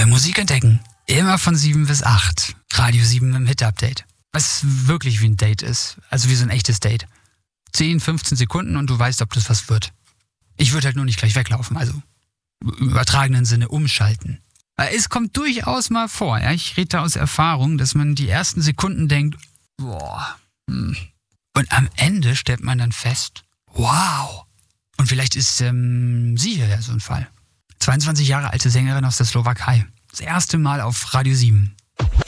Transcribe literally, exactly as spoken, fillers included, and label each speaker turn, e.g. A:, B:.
A: Neue Musik entdecken. Immer von sieben bis acht. Radio sieben im Hit-Update. Was wirklich wie ein Date ist. Also wie so ein echtes Date. zehn, fünfzehn Sekunden und du weißt, ob das was wird. Ich würde halt nur nicht gleich weglaufen. Also im übertragenen Sinne umschalten. Es kommt durchaus mal vor. Ja? Ich rede da aus Erfahrung, dass man die ersten Sekunden denkt, boah. Hm. Und am Ende stellt man dann fest, wow. Und vielleicht ist ähm, sie hier ja so ein Fall. zweiundzwanzig Jahre alte Sängerin aus der Slowakei. Das erste Mal auf Radio sieben.